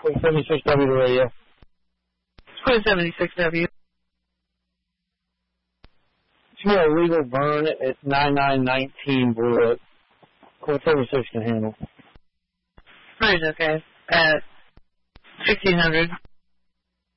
76W to radio. 76W. It's more a legal burn. It's 9919 bullet. 76 can handle. Right, okay. At 1600.